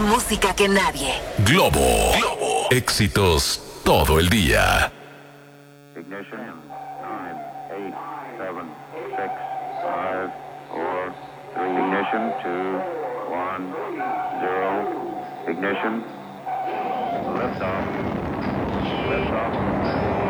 música que nadie. Globo. Éxitos todo el día. Ignition. 9, 8, 7, 6, 5, 4, 3. Ignition. 2, 1, 0. Ignition. Liftoff. Liftoff.